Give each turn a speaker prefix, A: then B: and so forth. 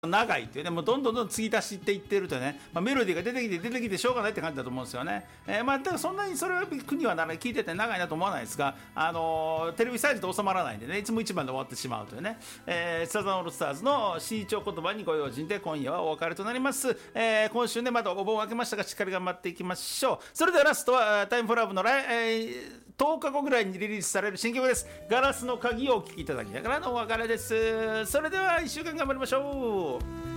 A: 長いっていうね、もうどんどん継ぎ足していってるとね、メロディーが出てきてしょうがないって感じだと思うんですよね。だからそんなにそれは苦にはならない、聞いてて長いなと思わないですが、テレビサイズで収まらないんでね、いつも一番で終わってしまうというね、サザンオールスターズの新調言葉にご用心で今夜はお別れとなります。今週ね、まだお盆明けましたが、しっかり頑張っていきましょう。それではラストはタイムフォーラブの10日後ぐらいにリリースされる新曲です。ガラスの鍵をお聴きいただきながらのお別れです。それでは1週間頑張りましょう。